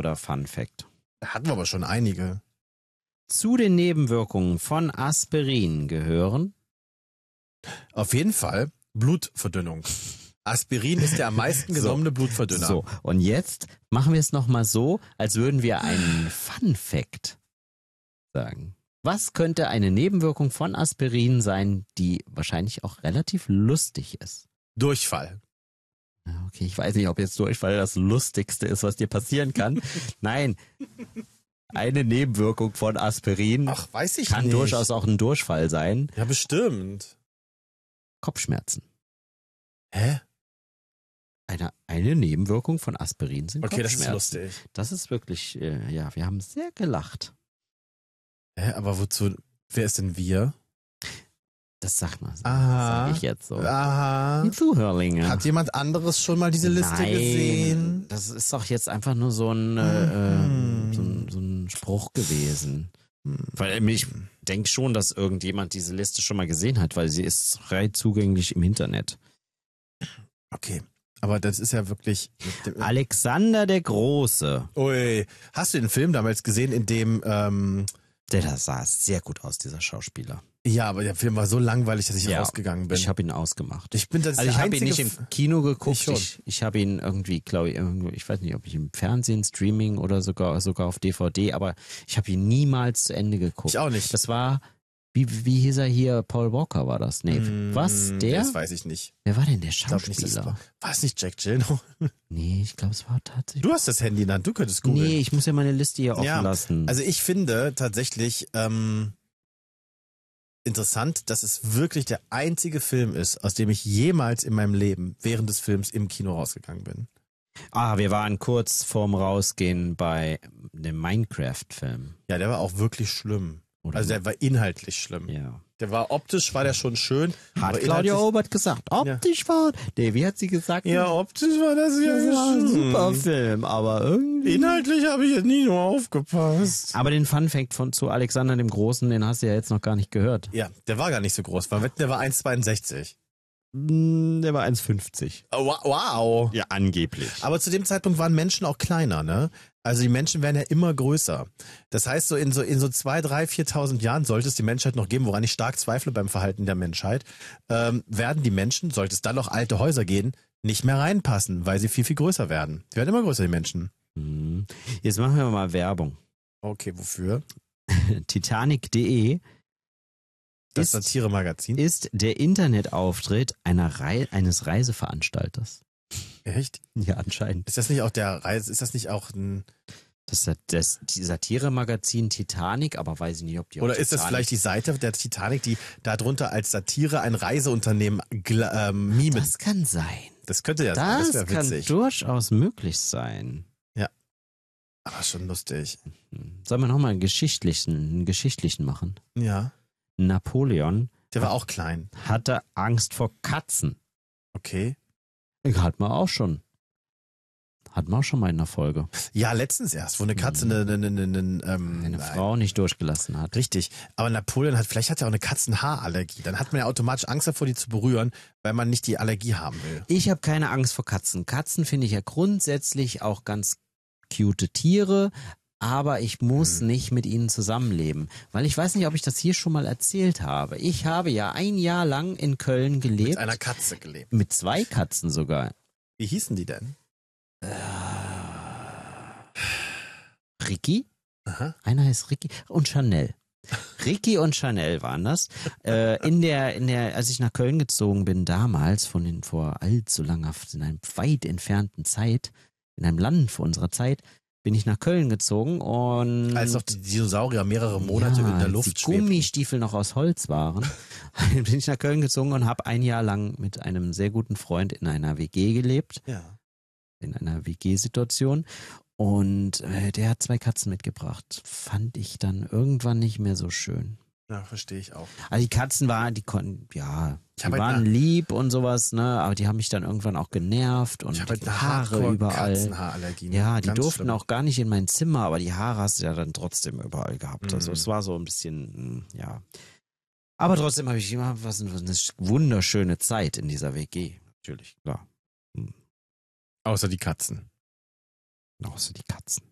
spannender Fun Fact. Da hatten wir aber schon einige. Zu den Nebenwirkungen von Aspirin gehören Auf jeden Fall Blutverdünnung. Aspirin ist der am meisten genommene Blutverdünner. So, und jetzt machen wir es nochmal so, als würden wir einen Fun Fact sagen. Was könnte eine Nebenwirkung von Aspirin sein, die wahrscheinlich auch relativ lustig ist? Durchfall. Okay, ich weiß nicht, ob jetzt Durchfall das Lustigste ist, was dir passieren kann. Nein, eine Nebenwirkung von Aspirin Weiß ich kann nicht. durchaus auch ein Durchfall sein. Ja, bestimmt. Kopfschmerzen. Hä? Eine Nebenwirkung von Aspirin sind Okay, das Kopfschmerzen. ist lustig. Das ist wirklich, wir haben sehr gelacht. Hä, aber wozu? Wer ist denn wir? Das sag mal, Aha. sag ich jetzt so. Aha. Die Zuhörlinge. Hat jemand anderes schon mal diese Liste Nein, gesehen? das ist doch jetzt einfach nur so ein Spruch gewesen. Weil ich denke schon, dass irgendjemand diese Liste schon mal gesehen hat, weil sie ist frei zugänglich im Internet. Okay, aber das ist ja wirklich... Alexander der Große. Ui, hast du den Film damals gesehen, in dem... Der sah sehr gut aus, dieser Schauspieler. Ja, aber der Film war so langweilig, dass ich rausgegangen bin. Ich habe ihn ausgemacht. Ich bin das Also ich habe ihn nicht im Kino geguckt. Ich Ich habe ihn irgendwie, glaube ich weiß nicht, ob ich im Fernsehen, Streaming oder sogar auf DVD, aber ich habe ihn niemals zu Ende geguckt. Ich auch nicht. Das war, wie hieß er hier? Paul Walker war das? Nee, was? Der? Das weiß ich nicht. Wer war denn der Ich glaub nicht, Schauspieler? war es nicht Jack Gyllenhaal? Nee, ich glaube, es war tatsächlich... Du hast das Handy in der Hand, du könntest googeln. Nee, ich muss ja meine Liste hier offen lassen. Also ich finde tatsächlich interessant, dass es wirklich der einzige Film ist, aus dem ich jemals in meinem Leben während des Films im Kino rausgegangen bin. Wir waren kurz vorm Rausgehen bei dem Minecraft-Film. Ja, der war auch wirklich schlimm. Oder Also der war inhaltlich schlimm. Ja. Der war optisch, war der schon schön. Hat aber Claudia inhaltlich- Obert gesagt. Optisch war... Nee, wie hat sie gesagt? Ja, optisch war das ja Das war ein schön. super Film, aber irgendwie... Inhaltlich habe ich jetzt nie nur aufgepasst. Aber den Funfact zu Alexander dem Großen, den hast du ja jetzt noch gar nicht gehört. Ja, der war gar nicht so groß. Man wetten, der war 1,62. Der war 1,50. Oh, wow. Ja, angeblich. Aber zu dem Zeitpunkt waren Menschen auch kleiner, ne? Also die Menschen werden ja immer größer. Das heißt, so in 2, 3, 4.000 Jahren sollte es die Menschheit noch geben, woran ich stark zweifle beim Verhalten der Menschheit, werden die Menschen, sollte es dann noch alte Häuser gehen, nicht mehr reinpassen, weil sie viel, viel größer werden. Die werden immer größer, die Menschen. Jetzt machen wir mal Werbung. Okay, wofür? Titanic.de Das Satire-Magazin? ist der Internetauftritt eines Reiseveranstalters. Echt? Ja, anscheinend. Ist das nicht auch ist das nicht auch ein... Die Satire-Magazin Titanic, aber weiß ich nicht, ob die auch Oder ist das Titanic- vielleicht die Seite der Titanic, die darunter als Satire ein Reiseunternehmen mimen? Das kann sein. Das könnte ja sein, das Das wäre kann witzig. durchaus möglich sein. Aber schon lustig. Sollen wir nochmal einen geschichtlichen machen? Ja. Napoleon Der war auch klein. hatte Angst vor Katzen. Okay. Hatten wir auch schon mal in der Folge. Ja, letztens erst, wo eine Katze Eine Frau nicht durchgelassen hat. Richtig. Aber Napoleon vielleicht hat er auch eine Katzenhaarallergie. Dann hat man ja automatisch Angst davor, die zu berühren, weil man nicht die Allergie haben will. Ich habe keine Angst vor Katzen. Katzen finde ich ja grundsätzlich auch ganz cute Tiere, aber ich muss nicht mit ihnen zusammenleben. Weil ich weiß nicht, ob ich das hier schon mal erzählt habe. Ich habe ja ein Jahr lang in Köln gelebt. Mit einer Katze gelebt. Mit 2 Katzen sogar. Wie hießen die denn? Ricky? Aha. Einer heißt Ricky und Chanel. Ricky und Chanel waren das. Als ich nach Köln gezogen bin, damals, vor allzu langer, in einem weit entfernten Zeit, in einem Land vor unserer Zeit, bin ich nach Köln gezogen und... Als noch die Dinosaurier mehrere Monate in der Luft die schwebten. Gummistiefel noch aus Holz waren, bin ich nach Köln gezogen und habe ein Jahr lang mit einem sehr guten Freund in einer WG gelebt. Ja. In einer WG-Situation. Und der hat 2 Katzen mitgebracht. Fand ich dann irgendwann nicht mehr so schön. Ja, verstehe ich auch. Also die Katzen waren lieb und sowas, ne, aber die haben mich dann irgendwann auch genervt und Ich habe die eine Haare überall. Katzenhaarallergie. Ja, die Ganz durften schlimm. auch gar nicht in mein Zimmer, aber die Haare hast du ja dann trotzdem überall gehabt. Mhm. Also es war so ein bisschen, ja. Aber trotzdem habe ich immer eine wunderschöne Zeit in dieser WG. Natürlich, klar. Außer die Katzen. Außer die Katzen.